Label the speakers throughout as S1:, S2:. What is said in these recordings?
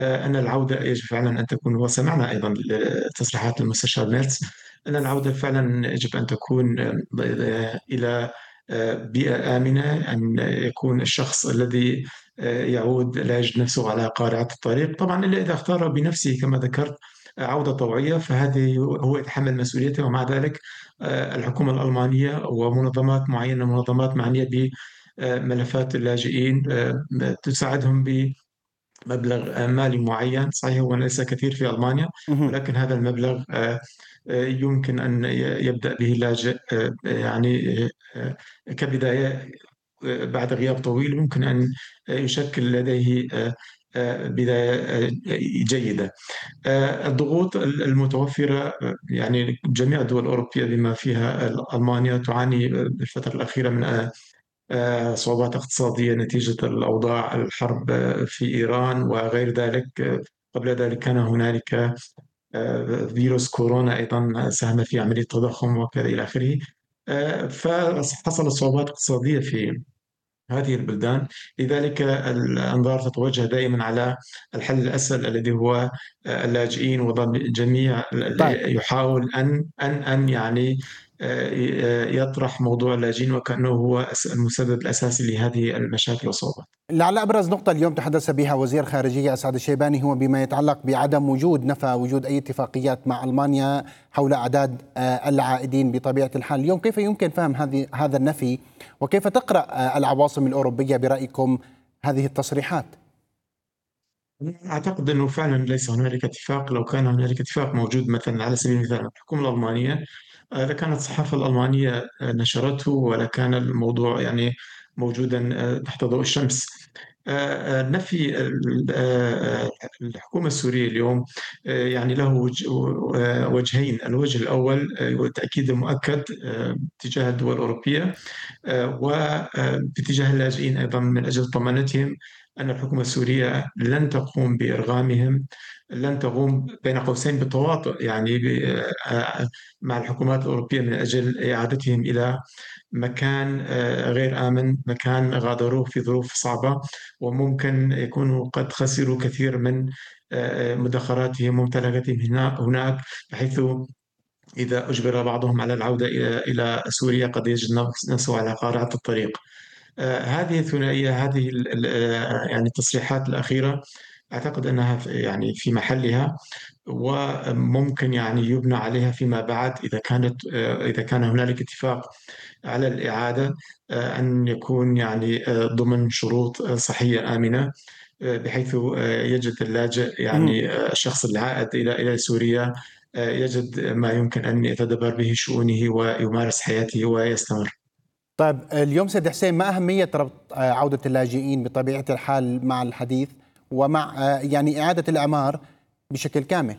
S1: أن العودة يجب فعلا أن تكون، وسمعنا أيضا تصريحات المستشار ميرتس، أن العودة فعلا يجب أن تكون إلى بيئة آمنة، أن يكون الشخص الذي يعود لا يجد نفسه على قارعة الطريق، طبعا إلا إذا اختار بنفسه كما ذكرت عودة طوعية، فهذه هو يتحمل مسؤوليته. ومع ذلك الحكومة الألمانية ومنظمات معينة، منظمات معنية بملفات اللاجئين، تساعدهم مبلغ مالي معين. صحيح هو ليس كثير في ألمانيا،
S2: مهم.
S1: ولكن هذا المبلغ يمكن أن يبدأ به اللاجئ، يعني كبداية. بعد غياب طويل ممكن أن يشكل لديه بداية جيدة. الضغوط المتوفرة، يعني جميع الدول الأوروبية بما فيها ألمانيا تعاني بالفترة الأخيرة من صعوبات اقتصادية نتيجة الأوضاع، الحرب في إيران وغير ذلك. قبل ذلك كان هنالك فيروس كورونا أيضا ساهم في عملية التضخم وكذا إلى آخره. فحصلت صعوبات اقتصادية في هذه البلدان. لذلك الأنظار تتوجه دائما على الحل الأسهل الذي هو اللاجئين، والجميع
S2: طيب،
S1: يحاول أن يعني يطرح موضوع اللاجئين وكأنه هو المسبب الأساسي لهذه المشاكل والصعوبات.
S2: لعل أبرز نقطة اليوم تحدث بها وزير خارجية أسعد الشيباني هو بما يتعلق بعدم وجود نفى وجود أي اتفاقيات مع ألمانيا حول أعداد العائدين بطبيعة الحال. اليوم كيف يمكن فهم هذا النفي، وكيف تقرأ العواصم الأوروبية برأيكم هذه التصريحات؟
S1: أعتقد أنه فعلا ليس هنالك اتفاق. لو كان هنالك اتفاق موجود مثلا على سبيل المثال الحكومة الألمانية، لكانت الصحافة الألمانية نشرته، ولكان الموضوع يعني موجودا تحت ضوء الشمس. نفي الحكومة السورية اليوم يعني له وجهين. الوجه الأول هو التأكيد المؤكد تجاه الدول الأوروبية وباتجاه اللاجئين أيضا، من أجل طمأنتهم أن الحكومة السورية لن تقوم بإرغامهم، لن تقوم بين قوسين بتواطؤ يعني مع الحكومات الأوروبية من أجل إعادتهم إلى مكان غير آمن، مكان غادروه في ظروف صعبة، وممكن يكونوا قد خسروا كثير من مدخراتهم وممتلكاتهم هناك، بحيث إذا أجبر بعضهم على العودة إلى سوريا قد يجد نفسه على قارعة الطريق. هذه الثنائية، هذه يعني التصريحات الأخيرة أعتقد أنها يعني في محلها، وممكن يعني يبنى عليها فيما بعد إذا كان هنالك اتفاق على الإعادة، أن يكون يعني ضمن شروط صحية آمنة، بحيث يجد اللاجئ
S2: مهم.
S1: يعني الشخص العائد إلى سوريا يجد ما يمكن أن يتدبر به شؤونه ويمارس حياته ويستمر.
S2: طيب، اليوم سيد حسين، ما أهمية ربط عودة اللاجئين بطبيعة الحال مع الحديث ومع يعني إعادة الإعمار بشكل كامل؟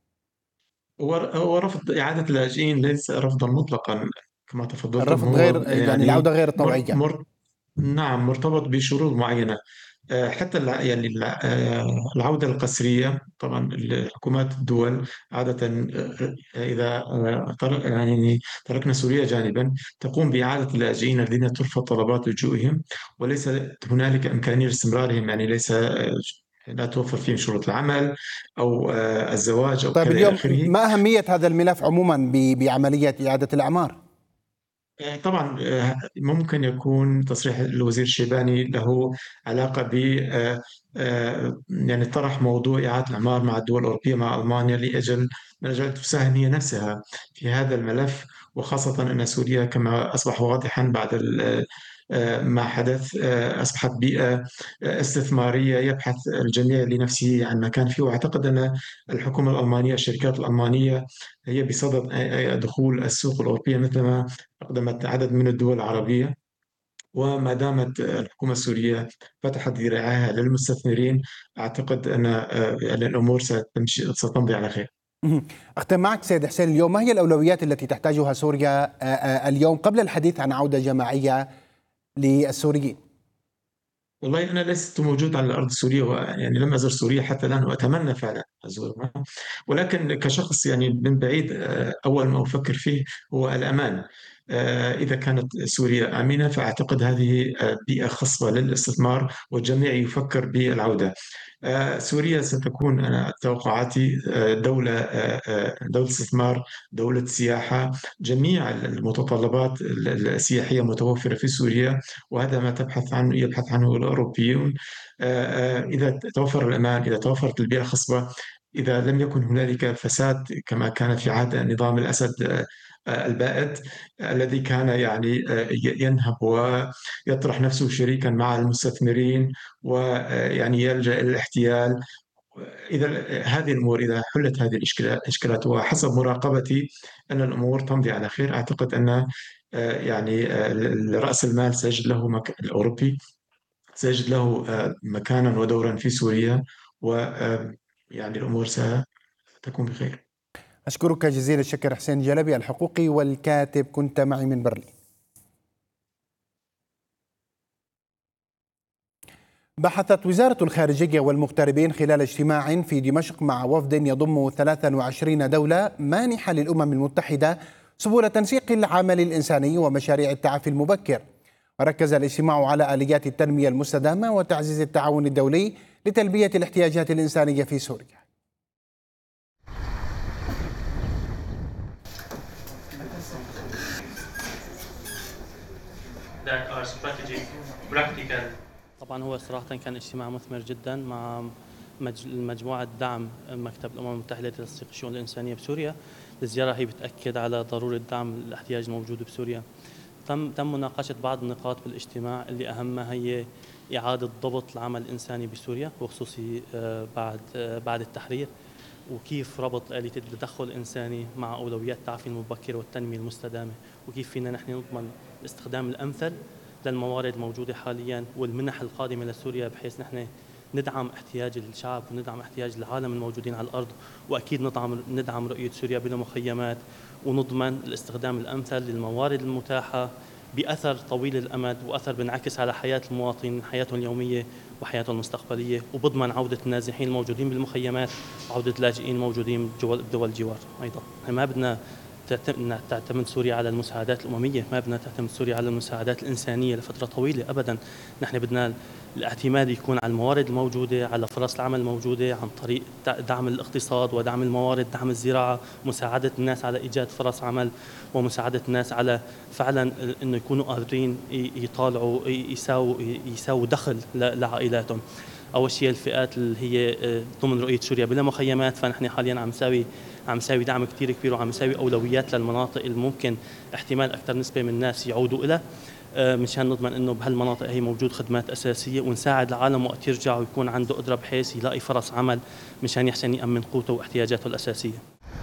S1: هو رفض إعادة اللاجئين ليس رفضا مطلقا كما تفضلتم.
S2: الرفض
S1: هو
S2: غير يعني
S1: يعني
S2: العودة غير
S1: مر
S2: الطوعية.
S1: مر نعم، مرتبط بشروط معينة. حتى يعني العودة القسرية، طبعا الحكومات الدول عادة إذا يعني تركنا سوريا جانبا، تقوم بإعادة اللاجئين الذين ترفض طلبات لجوئهم وليس هنالك إمكانية لاستمرارهم، يعني ليس لا توفر فيهم شروط العمل أو الزواج أو
S2: طيب،
S1: كذا إلى
S2: اليوم
S1: آخره.
S2: ما أهمية هذا الملف عموما بعملية إعادة الأعمار؟
S1: طبعا ممكن يكون تصريح الوزير الشيباني له علاقة ب يعني طرح موضوع إعادة الإعمار مع الدول الأوروبية، مع ألمانيا، من أجل تساهم هي نفسها في هذا الملف، وخاصة أن سوريا كما أصبح واضحا بعد ما حدث أصبحت بيئة استثمارية يبحث الجميع لنفسه عن مكان فيه. وأعتقد أن الحكومة الألمانية، الشركات الألمانية هي بصدد دخول السوق الأوروبية مثلما أقدمت عدد من الدول العربية. وما دامت الحكومة السورية فتحت ذراعها للمستثمرين، أعتقد أن الأمور ستمضي على خير.
S2: مهم. أختم معك سيد حسين، اليوم ما هي الأولويات التي تحتاجها سوريا اليوم قبل الحديث عن عودة جماعية للسوريين؟
S1: والله أنا لست موجود على الأرض السورية، يعني لم أزر سوريا حتى الآن، وأتمنى فعلا أزورها. ولكن كشخص يعني من بعيد، أول ما أفكر فيه هو الأمان. إذا كانت سوريا آمنة فأعتقد هذه بيئة خصبة للاستثمار، والجميع يفكر بالعودة. سوريا ستكون، أنا توقعاتي، دولة استثمار، دولة سياحة. جميع المتطلبات السياحية متوفرة في سوريا، وهذا ما يبحث عنه الأوروبيون. إذا توفر الأمان، إذا توفرت البيئة الخصبة، إذا لم يكن هنالك فساد كما كان في عهد نظام الأسد البائد، الذي كان يعني ينهب ويطرح نفسه شريكا مع المستثمرين، ويعني يلجأ إلى الاحتيال. إذا هذه الأمور، إذا حلت هذه الإشكالات وحسب مراقبتي أن الأمور تمضي على خير، أعتقد أن يعني رأس المال سيجد له الأوروبي سيجد له مكانا ودورا في سوريا، و يعني الأمور ستكون بخير.
S2: أشكرك جزيل الشكر حسين جلبي الحقوقي والكاتب، كنت معي من برلين. بحثت وزارة الخارجية والمغتربين خلال اجتماع في دمشق مع وفد يضم 23 دولة مانحة للأمم المتحدة سبل تنسيق العمل الإنساني ومشاريع التعافي المبكر. وركز الاجتماع على آليات التنمية المستدامة وتعزيز التعاون الدولي لتلبية الاحتياجات الإنسانية في سوريا.
S3: طبعا هو صراحة كان اجتماع مثمر جدا مع مجموعة دعم مكتب الأمم المتحدة لتنسيق الشؤون الإنسانية بسوريا. الزيارة هي بتأكد على ضرورة دعم الاحتياج الموجود بسوريا. تم مناقشة بعض النقاط بالاجتماع اللي أهمها هي إعادة ضبط العمل الإنساني بسوريا، وخصوصي بعد التحرير، وكيف ربط آلية التدخل الإنساني مع أولويات التعافي المبكر والتنمية المستدامة، وكيف فينا نحن نضمن الاستخدام الأمثل للموارد الموجودة حاليا والمنح القادمة لسوريا، بحيث نحن ندعم احتياج الشعب وندعم احتياج العالم الموجودين على الأرض، وأكيد ندعم رؤية سوريا بلا مخيمات، ونضمن الاستخدام الأمثل للموارد المتاحة بأثر طويل الأمد، وأثر بنعكس على حياة المواطنين، حياتهم اليومية وحياتهم المستقبلية، وبضمن عودة النازحين الموجودين بالمخيمات وعودة اللاجئين الموجودين بدول الجوار. أيضا ما بدنا تعتمد سوريا على المساعدات الأممية، ما بدنا تعتمد سوريا على المساعدات الإنسانية لفترة طويلة أبدا. نحن بدنا الاعتماد يكون على الموارد الموجودة، على فرص العمل الموجودة، عن طريق دعم الاقتصاد ودعم الموارد، دعم الزراعة، مساعدة الناس على إيجاد فرص عمل، ومساعدة الناس على فعلا إنه يكونوا قادرين يطالعوا يساووا دخل لعائلاتهم. أول شيء الفئات اللي هي ضمن رؤية سوريا بلا مخيمات، فنحن حاليا عم نساوي دعم كتير كبير، وعم نساوي أولويات للمناطق اللي ممكن احتمال أكثر نسبة من الناس يعودوا إلى، مشان نضمن إنه بهالمناطق هي موجود خدمات أساسية، ونساعد العالم وقت يرجع ويكون عنده قدرة بحيث يلاقي فرص عمل مشان يحسن يأمن قوته واحتياجاته الأساسية.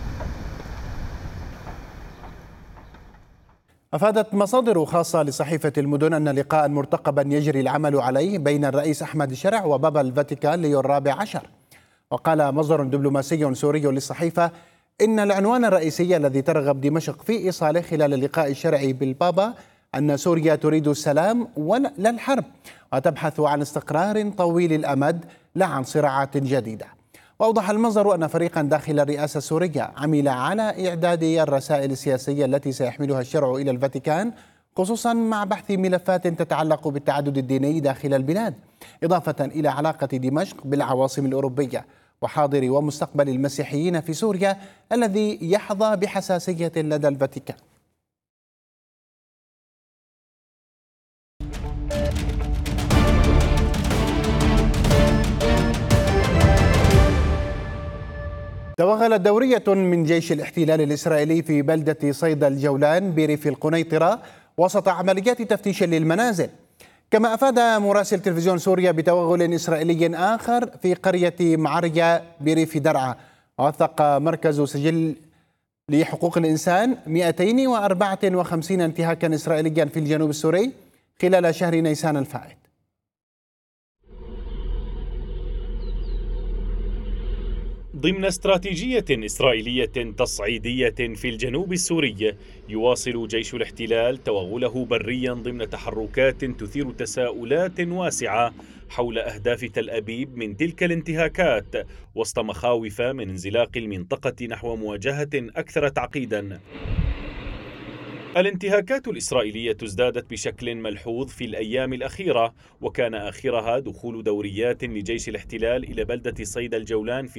S2: أفادت مصادر خاصة لصحيفة المدن أن لقاء مرتقبا يجري العمل عليه بين الرئيس أحمد الشرع وبابا الفاتيكان ليو ال14. وقال مصدر دبلوماسي سوري للصحيفة إن العنوان الرئيسي الذي ترغب دمشق في إيصاله خلال اللقاء الشرعي بالبابا أن سوريا تريد السلام ولا الحرب، وتبحث عن استقرار طويل الأمد لا عن صراعات جديدة. وأوضح المصدر أن فريقا داخل الرئاسة السورية عمل على إعداد الرسائل السياسية التي سيحملها الشرع إلى الفاتيكان، خصوصا مع بحث ملفات تتعلق بالتعدد الديني داخل البلاد، إضافة إلى علاقة دمشق بالعواصم الأوروبية وحاضر ومستقبل المسيحيين في سوريا الذي يحظى بحساسية لدى الفاتيكان. توغلت دورية من جيش الاحتلال الإسرائيلي في بلدة صيدا الجولان بريف القنيطرة وسط عمليات تفتيش للمنازل. كما أفاد مراسل تلفزيون سوريا بتوغل إسرائيلي آخر في قرية معرية بريف درعا. ووثق مركز سجل لحقوق الإنسان 254 انتهاكا إسرائيليا في الجنوب السوري خلال شهر نيسان الفائت.
S4: ضمن استراتيجية إسرائيلية تصعيدية في الجنوب السوري، يواصل جيش الاحتلال توغله بريا ضمن تحركات تثير تساؤلات واسعة حول أهداف تل أبيب من تلك الانتهاكات، وسط مخاوف من انزلاق المنطقة نحو مواجهة أكثر تعقيدا. الانتهاكات الإسرائيلية ازدادت بشكل ملحوظ في الأيام الأخيرة، وكان آخرها دخول دوريات لجيش الاحتلال إلى بلدة صيدا الجولان في